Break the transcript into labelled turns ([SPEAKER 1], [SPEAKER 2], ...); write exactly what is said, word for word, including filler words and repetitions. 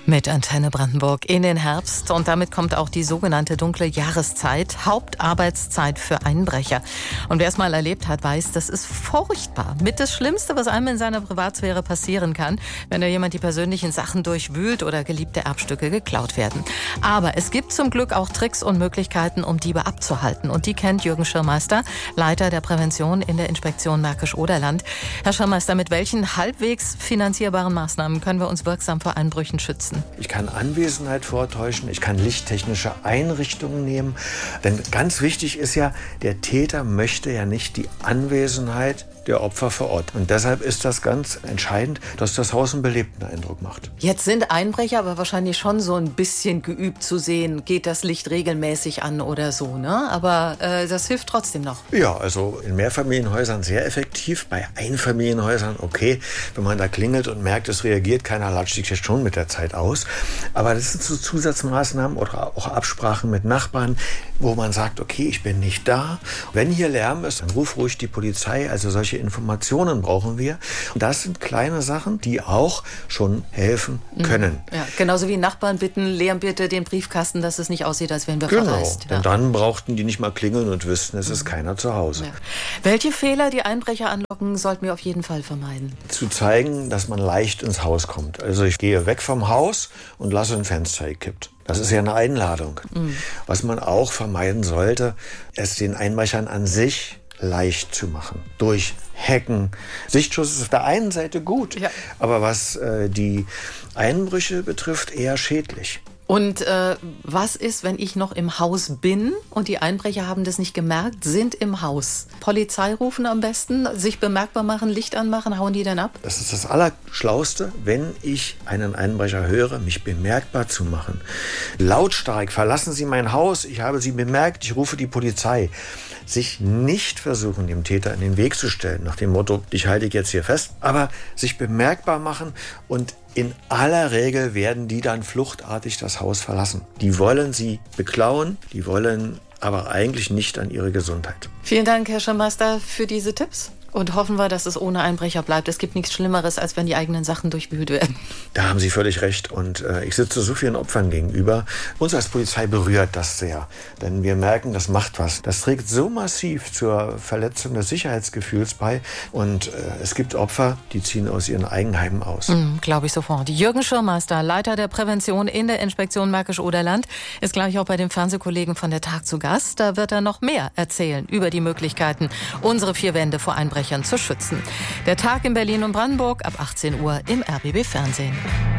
[SPEAKER 1] Mit Antenne Brandenburg in den Herbst und damit kommt auch die sogenannte dunkle Jahreszeit, Hauptarbeitszeit für Einbrecher. Und wer es mal erlebt hat, weiß, das ist furchtbar. Mit das Schlimmste, was einem in seiner Privatsphäre passieren kann, wenn da jemand die persönlichen Sachen durchwühlt oder geliebte Erbstücke geklaut werden. Aber es gibt zum Glück auch Tricks und Möglichkeiten, um Diebe abzuhalten. Und die kennt Jürgen Schirmeister, Leiter der Prävention in der Inspektion Märkisch-Oderland. Herr Schirmeister, mit welchen halbwegs finanzierbaren Maßnahmen können wir uns wirksam vor Einbrüchen schützen?
[SPEAKER 2] Ich kann Anwesenheit vortäuschen, ich kann lichttechnische Einrichtungen nehmen. Denn ganz wichtig ist ja, der Täter möchte ja nicht die Anwesenheit der Opfer vor Ort. Und deshalb ist das ganz entscheidend, dass das Haus einen belebten Eindruck macht.
[SPEAKER 1] Jetzt sind Einbrecher aber wahrscheinlich schon so ein bisschen geübt zu sehen, geht das Licht regelmäßig an oder so, ne? Aber äh, das hilft trotzdem noch.
[SPEAKER 2] Ja, also in Mehrfamilienhäusern sehr effektiv. Bei Einfamilienhäusern okay, wenn man da klingelt und merkt, es reagiert keiner, latscht sich jetzt schon mit der Zeit aus. Aber das sind so Zusatzmaßnahmen oder auch Absprachen mit Nachbarn, wo man sagt, okay, ich bin nicht da. Wenn hier Lärm ist, dann ruf ruhig die Polizei. Also solche Informationen brauchen wir. Und das sind kleine Sachen, die auch schon helfen können.
[SPEAKER 1] Ja, genauso wie Nachbarn bitten, leeren bitte den Briefkasten, dass es nicht aussieht, als wären wir
[SPEAKER 2] genau,
[SPEAKER 1] verreist. Ja.
[SPEAKER 2] Denn dann brauchten die nicht mal klingeln und wüssten, es ist keiner zu Hause.
[SPEAKER 1] Ja. Welche Fehler die Einbrecher anlocken, sollten wir auf jeden Fall vermeiden?
[SPEAKER 2] Zu zeigen, dass man leicht ins Haus kommt. Also ich gehe weg vom Haus und lasse ein Fenster gekippt. Das ist ja eine Einladung. Mhm. Was man auch vermeiden sollte, es den Einbrechern an sich leicht zu machen. Durch Hacken. Sichtschutz ist auf der einen Seite gut, ja. aber was äh, die Einbrüche betrifft, eher schädlich.
[SPEAKER 1] Und äh, was ist, wenn ich noch im Haus bin und die Einbrecher haben das nicht gemerkt, sind im Haus? Polizei rufen am besten, sich bemerkbar machen, Licht anmachen, hauen die dann ab?
[SPEAKER 2] Das ist das Allerschlauste, wenn ich einen Einbrecher höre, mich bemerkbar zu machen. Lautstark, verlassen Sie mein Haus, ich habe Sie bemerkt, ich rufe die Polizei. Sich nicht versuchen, dem Täter in den Weg zu stellen, nach dem Motto, dich halte ich jetzt hier fest, aber sich bemerkbar machen und in aller Regel werden die dann fluchtartig das Haus verlassen. Die wollen sie beklauen, die wollen aber eigentlich nicht an ihre Gesundheit.
[SPEAKER 1] Vielen Dank, Herr Schirmeister, für diese Tipps. Und hoffen wir, dass es ohne Einbrecher bleibt. Es gibt nichts Schlimmeres, als wenn die eigenen Sachen durchwühlt werden.
[SPEAKER 2] Da haben Sie völlig recht. Und äh, ich sitze so vielen Opfern gegenüber. Uns als Polizei berührt das sehr. Denn wir merken, das macht was. Das trägt so massiv zur Verletzung des Sicherheitsgefühls bei. Und äh, es gibt Opfer, die ziehen aus ihren Eigenheimen aus.
[SPEAKER 1] Mm, Glaube ich sofort. Jürgen Schirmeister, Leiter der Prävention in der Inspektion Märkisch-Oderland, ist gleich auch bei den Fernsehkollegen von der Tag zu Gast. Da wird er noch mehr erzählen über die Möglichkeiten, unsere vier Wände vor Einbrechern zu schützen. Der Tag in Berlin und Brandenburg ab achtzehn Uhr im R B B Fernsehen.